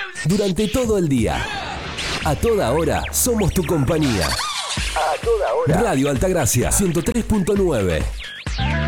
Durante todo el día. A toda hora somos tu compañía. A toda hora. Radio Altagracia 103.9.